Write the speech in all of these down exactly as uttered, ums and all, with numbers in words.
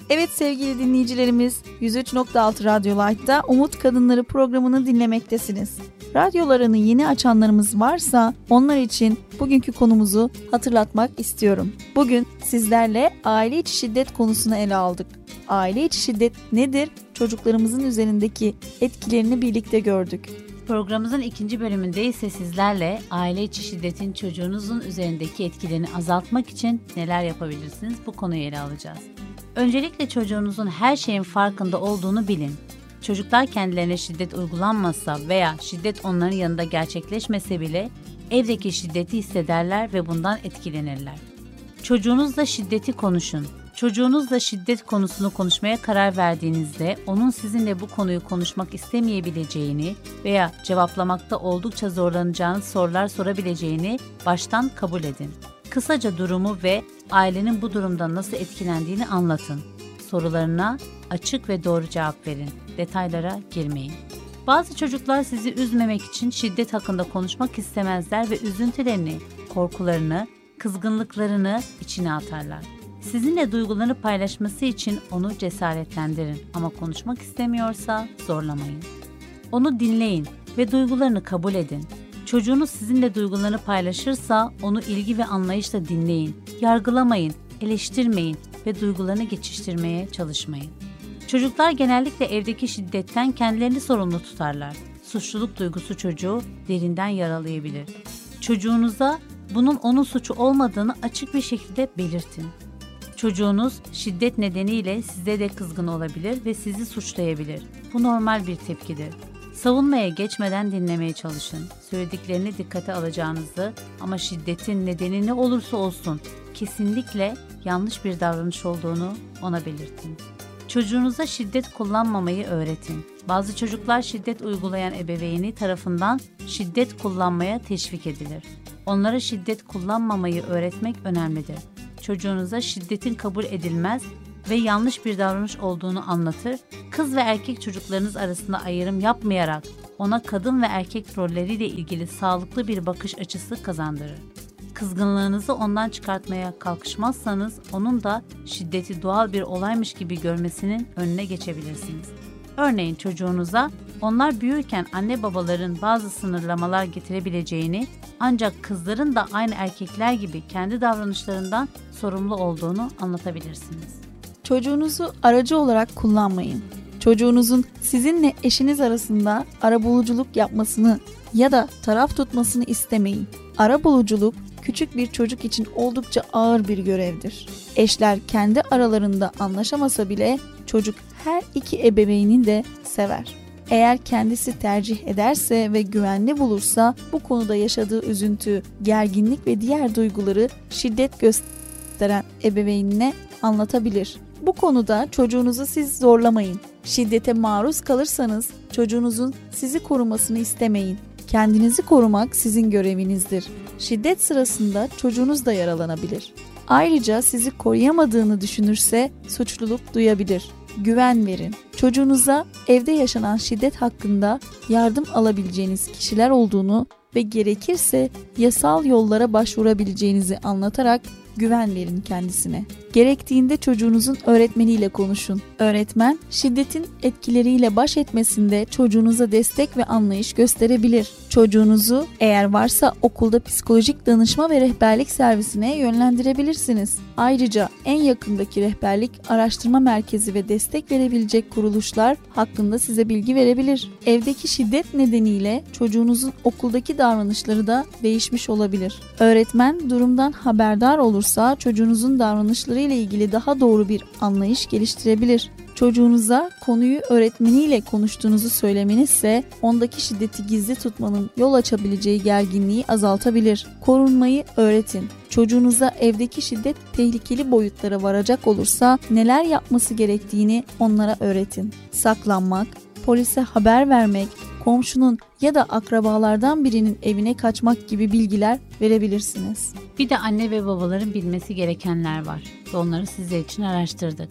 Evet sevgili dinleyicilerimiz, yüz üç nokta altı Radyo Light'ta Umut Kadınları programını dinlemektesiniz. Radyolarını yeni açanlarımız varsa onlar için bugünkü konumuzu hatırlatmak istiyorum. Bugün sizlerle aile içi şiddet konusunu ele aldık. Aile içi şiddet nedir? Çocuklarımızın üzerindeki etkilerini birlikte gördük. Programımızın ikinci bölümünde ise sizlerle aile içi şiddetin çocuğunuzun üzerindeki etkilerini azaltmak için neler yapabilirsiniz, bu konuyu ele alacağız. Öncelikle çocuğunuzun her şeyin farkında olduğunu bilin. Çocuklar kendilerine şiddet uygulanmasa veya şiddet onların yanında gerçekleşmese bile evdeki şiddeti hissederler ve bundan etkilenirler. Çocuğunuzla şiddeti konuşun. Çocuğunuzla şiddet konusunu konuşmaya karar verdiğinizde onun sizinle bu konuyu konuşmak istemeyebileceğini veya cevaplamakta oldukça zorlanacağınız sorular sorabileceğini baştan kabul edin. Kısaca durumu ve ailenin bu durumdan nasıl etkilendiğini anlatın. Sorularına açık ve doğru cevap verin. Detaylara girmeyin. Bazı çocuklar sizi üzmemek için şiddet hakkında konuşmak istemezler ve üzüntülerini, korkularını, kızgınlıklarını içine atarlar. Sizinle duygularını paylaşması için onu cesaretlendirin ama konuşmak istemiyorsa zorlamayın. Onu dinleyin ve duygularını kabul edin. Çocuğunuz sizinle duygularını paylaşırsa onu ilgi ve anlayışla dinleyin. Yargılamayın, eleştirmeyin ve duygularını geçiştirmeye çalışmayın. Çocuklar genellikle evdeki şiddetten kendilerini sorumlu tutarlar. Suçluluk duygusu çocuğu derinden yaralayabilir. Çocuğunuza bunun onun suçu olmadığını açık bir şekilde belirtin. Çocuğunuz şiddet nedeniyle size de kızgın olabilir ve sizi suçlayabilir. Bu normal bir tepkidir. Savunmaya geçmeden dinlemeye çalışın. Söylediklerini dikkate alacağınızı ama şiddetin nedeni ne olursa olsun kesinlikle yanlış bir davranış olduğunu ona belirtin. Çocuğunuza şiddet kullanmamayı öğretin. Bazı çocuklar şiddet uygulayan ebeveyni tarafından şiddet kullanmaya teşvik edilir. Onlara şiddet kullanmamayı öğretmek önemlidir. Çocuğunuza şiddetin kabul edilmez ve yanlış bir davranış olduğunu anlatır, kız ve erkek çocuklarınız arasında ayrım yapmayarak ona kadın ve erkek rolleriyle ilgili sağlıklı bir bakış açısı kazandırır. Kızgınlığınızı ondan çıkartmaya kalkışmazsanız onun da şiddeti doğal bir olaymış gibi görmesinin önüne geçebilirsiniz. Örneğin çocuğunuza onlar büyürken anne babaların bazı sınırlamalar getirebileceğini ancak kızların da aynı erkekler gibi kendi davranışlarından sorumlu olduğunu anlatabilirsiniz. Çocuğunuzu aracı olarak kullanmayın. Çocuğunuzun sizinle eşiniz arasında arabuluculuk yapmasını ya da taraf tutmasını istemeyin. Arabuluculuk küçük bir çocuk için oldukça ağır bir görevdir. Eşler kendi aralarında anlaşamasa bile çocuk her iki ebeveyni de sever. Eğer kendisi tercih ederse ve güvenli bulursa bu konuda yaşadığı üzüntü, gerginlik ve diğer duyguları şiddet gösteren ebeveynine anlatabilir. Bu konuda çocuğunuzu siz zorlamayın. Şiddete maruz kalırsanız çocuğunuzun sizi korumasını istemeyin. Kendinizi korumak sizin görevinizdir. Şiddet sırasında çocuğunuz da yaralanabilir. Ayrıca sizi koruyamadığını düşünürse suçluluk duyabilir. Güven verin. Çocuğunuza evde yaşanan şiddet hakkında yardım alabileceğiniz kişiler olduğunu ve gerekirse yasal yollara başvurabileceğinizi anlatarak güven verin kendisine. Gerektiğinde çocuğunuzun öğretmeniyle konuşun. Öğretmen, şiddetin etkileriyle baş etmesinde çocuğunuza destek ve anlayış gösterebilir. Çocuğunuzu eğer varsa okulda psikolojik danışma ve rehberlik servisine yönlendirebilirsiniz. Ayrıca en yakındaki rehberlik, araştırma merkezi ve destek verebilecek kuruluşlar hakkında size bilgi verebilir. Evdeki şiddet nedeniyle çocuğunuzun okuldaki davranışları da değişmiş olabilir. Öğretmen durumdan haberdar olursa çocuğunuzun davranışları ile ilgili daha doğru bir anlayış geliştirebilir. Çocuğunuza konuyu öğretmeniyle konuştuğunuzu söylemenizse ondaki şiddeti gizli tutmanın yol açabileceği gerginliği azaltabilir. Korunmayı öğretin. Çocuğunuza evdeki şiddet tehlikeli boyutlara varacak olursa neler yapması gerektiğini onlara öğretin. Saklanmak, polise haber vermek, komşunun ya da akrabalardan birinin evine kaçmak gibi bilgiler verebilirsiniz. Bir de anne ve babaların bilmesi gerekenler var ve onları sizler için araştırdık.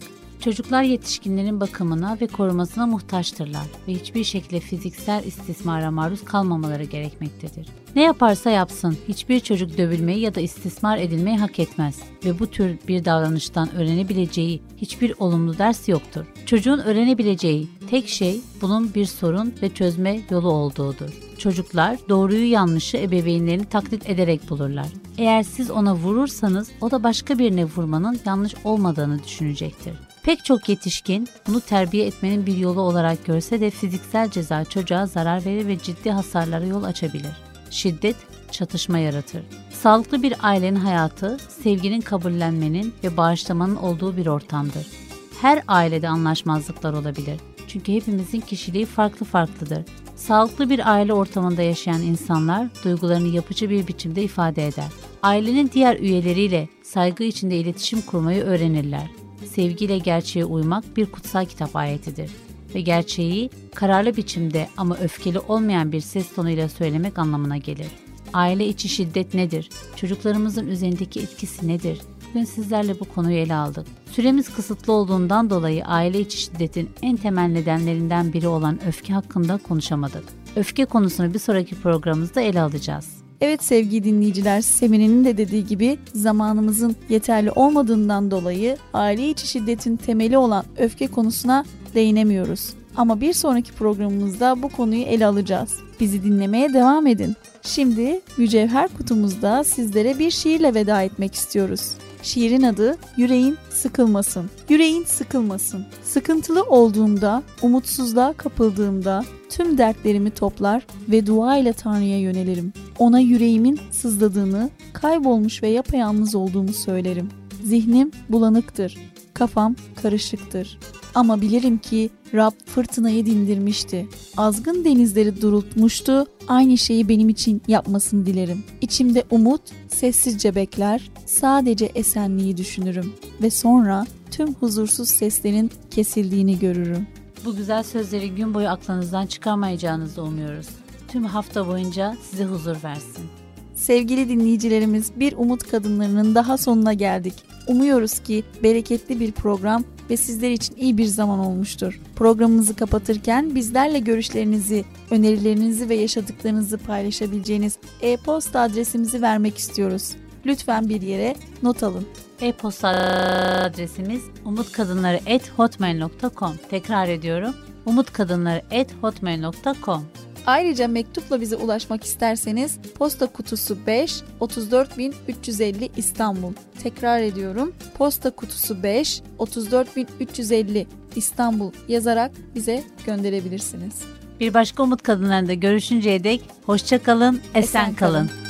Çocuklar yetişkinlerin bakımına ve korumasına muhtaçtırlar ve hiçbir şekilde fiziksel istismara maruz kalmamaları gerekmektedir. Ne yaparsa yapsın, hiçbir çocuk dövülmeyi ya da istismar edilmeyi hak etmez ve bu tür bir davranıştan öğrenebileceği hiçbir olumlu ders yoktur. Çocuğun öğrenebileceği tek şey bunun bir sorun ve çözme yolu olduğudur. Çocuklar doğruyu yanlışı ebeveynlerini taklit ederek bulurlar. Eğer siz ona vurursanız o da başka birine vurmanın yanlış olmadığını düşünecektir. Pek çok yetişkin bunu terbiye etmenin bir yolu olarak görse de fiziksel ceza çocuğa zarar verir ve ciddi hasarlara yol açabilir. Şiddet çatışma yaratır. Sağlıklı bir ailenin hayatı, sevginin, kabullenmenin ve bağışlamanın olduğu bir ortamdır. Her ailede anlaşmazlıklar olabilir. Çünkü hepimizin kişiliği farklı farklıdır. Sağlıklı bir aile ortamında yaşayan insanlar duygularını yapıcı bir biçimde ifade eder. Ailenin diğer üyeleriyle saygı içinde iletişim kurmayı öğrenirler. Sevgiyle gerçeğe uymak bir kutsal kitap ayetidir ve gerçeği kararlı biçimde ama öfkeli olmayan bir ses tonuyla söylemek anlamına gelir. Aile içi şiddet nedir? Çocuklarımızın üzerindeki etkisi nedir? Bugün sizlerle bu konuyu ele aldık. Süremiz kısıtlı olduğundan dolayı aile içi şiddetin en temel nedenlerinden biri olan öfke hakkında konuşamadık. Öfke konusunu bir sonraki programımızda ele alacağız. Evet sevgili dinleyiciler, Semine'nin de dediği gibi zamanımızın yeterli olmadığından dolayı aile içi şiddetin temeli olan öfke konusuna değinemiyoruz. Ama bir sonraki programımızda bu konuyu ele alacağız. Bizi dinlemeye devam edin. Şimdi mücevher kutumuzda sizlere bir şiirle veda etmek istiyoruz. Şiirin adı Yüreğin Sıkılmasın. Yüreğin sıkılmasın. Sıkıntılı olduğumda, umutsuzluğa kapıldığımda tüm dertlerimi toplar ve dua ile Tanrı'ya yönelirim. Ona yüreğimin sızladığını, kaybolmuş ve yapayalnız olduğumu söylerim. Zihnim bulanıktır, kafam karışıktır. Ama bilirim ki Rab fırtınayı dindirmişti. Azgın denizleri durultmuştu. Aynı şeyi benim için yapmasını dilerim. İçimde umut sessizce bekler. Sadece esenliği düşünürüm. Ve sonra tüm huzursuz seslerin kesildiğini görürüm. Bu güzel sözleri gün boyu aklınızdan çıkarmayacağınızı umuyoruz. Tüm hafta boyunca size huzur versin. Sevgili dinleyicilerimiz, bir Umut Kadınları'nın daha sonuna geldik. Umuyoruz ki bereketli bir program ve sizler için iyi bir zaman olmuştur. Programımızı kapatırken bizlerle görüşlerinizi, önerilerinizi ve yaşadıklarınızı paylaşabileceğiniz e-posta adresimizi vermek istiyoruz. Lütfen bir yere not alın. E-posta adresimiz umutkadınları at hotmail nokta com. Tekrar ediyorum. umutkadınları at hotmail nokta com. Ayrıca mektupla bize ulaşmak isterseniz posta kutusu beş otuz dört bin üç yüz elli İstanbul. Tekrar ediyorum. Posta kutusu beş otuz dört bin üç yüz elli İstanbul yazarak bize gönderebilirsiniz. Bir başka Umut Kadınları'nda görüşünceye dek hoşça kalın, esen, esen kalın. kalın.